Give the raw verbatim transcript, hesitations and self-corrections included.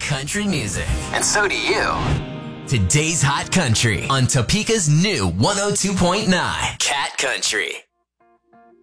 country music. And so do you. Today's Hot Country on Topeka's new one oh two point nine Cat Country.